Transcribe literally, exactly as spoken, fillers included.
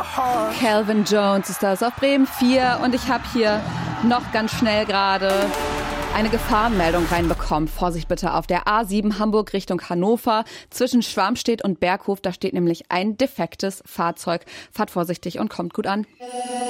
Calvin Jones ist das auf Bremen vier und ich habe hier noch ganz schnell gerade eine Gefahrenmeldung reinbekommen. Vorsicht bitte auf der A sieben Hamburg Richtung Hannover zwischen Schwarmstedt und Berghof. Da steht nämlich ein defektes Fahrzeug. Fahrt vorsichtig und kommt gut an.